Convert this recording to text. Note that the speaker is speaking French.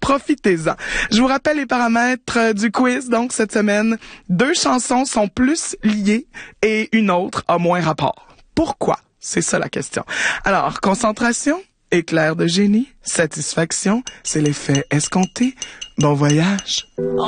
profitez-en. Je vous rappelle les paramètres du quiz. Donc, cette semaine, 2 chansons sont plus liées et une autre a moins rapport. Pourquoi? C'est ça la question. Alors, concentration, éclair de génie, satisfaction, c'est l'effet escompté. Bon voyage.